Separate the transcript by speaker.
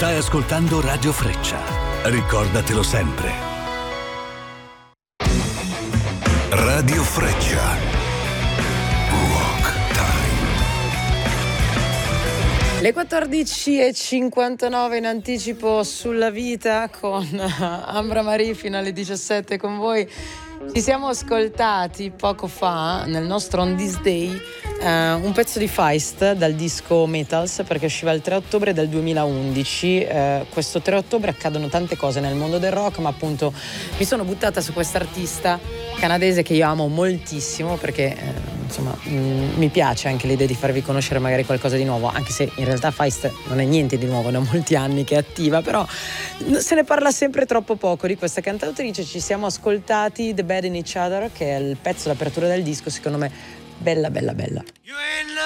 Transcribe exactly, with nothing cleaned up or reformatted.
Speaker 1: Stai ascoltando Radio Freccia. Ricordatelo sempre. Radio Freccia. Rock Time.
Speaker 2: Le quattordici e cinquantanove in anticipo sulla vita con Ambra Marie fino alle diciassette con voi. Ci siamo ascoltati poco fa nel nostro On This Day uh, un pezzo di Feist dal disco Metals, perché usciva il tre ottobre del duemilaundici. Uh, questo tre ottobre accadono tante cose nel mondo del rock, ma appunto mi sono buttata su quest'artista canadese che io amo moltissimo, perché uh, insomma mh, mi piace anche l'idea di farvi conoscere magari qualcosa di nuovo, anche se in realtà Feist non è niente di nuovo, da molti anni che è attiva, però se ne parla sempre troppo poco di questa cantautrice. Ci siamo ascoltati The Bad in Each Other, che è il pezzo d'apertura del disco, secondo me bella bella bella.